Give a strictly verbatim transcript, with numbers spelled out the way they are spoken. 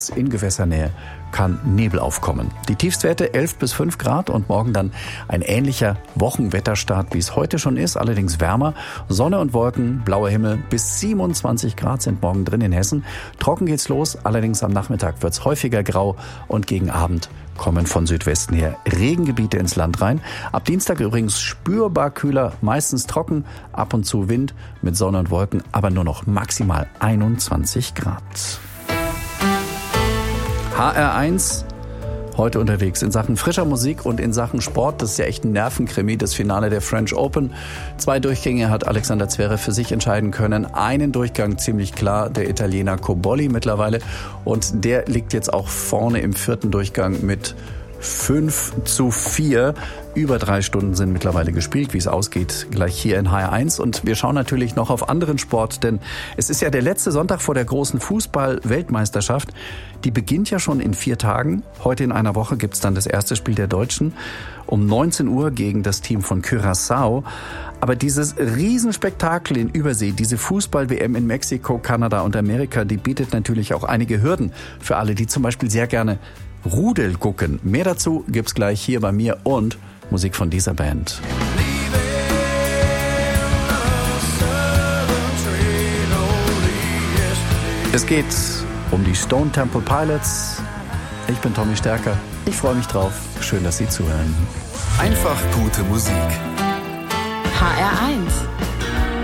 In Gewässernähe kann Nebel aufkommen. Die Tiefstwerte elf bis fünf Grad und morgen dann ein ähnlicher Wochenwetterstart, wie es heute schon ist, allerdings wärmer. Sonne und Wolken, blauer Himmel, bis siebenundzwanzig Grad sind morgen drin in Hessen. Trocken geht's los, allerdings am Nachmittag wird's häufiger grau und gegen Abend kommen von Südwesten her Regengebiete ins Land rein. Ab Dienstag übrigens spürbar kühler, meistens trocken, ab und zu Wind mit Sonne und Wolken, aber nur noch maximal einundzwanzig Grad. H R eins, heute unterwegs in Sachen frischer Musik und in Sachen Sport. Das ist ja echt ein Nervenkrimi, das Finale der French Open. Zwei Durchgänge hat Alexander Zverev für sich entscheiden können. Einen Durchgang ziemlich klar, der Italiener Cobolli mittlerweile. Und der liegt jetzt auch vorne im vierten Durchgang mit fünf zu vier. Über drei Stunden sind mittlerweile gespielt, wie es ausgeht, gleich hier in H R eins. Und wir schauen natürlich noch auf anderen Sport, denn es ist ja der letzte Sonntag vor der großen Fußball-Weltmeisterschaft. Die beginnt ja schon in vier Tagen. Heute in einer Woche gibt's dann das erste Spiel der Deutschen um neunzehn Uhr gegen das Team von Curaçao. Aber dieses Riesenspektakel in Übersee, diese Fußball-W M in Mexiko, Kanada und Amerika, die bietet natürlich auch einige Hürden für alle, die zum Beispiel sehr gerne Rudel gucken. Mehr dazu gibt's gleich hier bei mir und Musik von dieser Band. Es geht um die Stone Temple Pilots. Ich bin Tommy Stärker. Ich freue mich drauf. Schön, dass Sie zuhören. Einfach gute Musik. H R eins.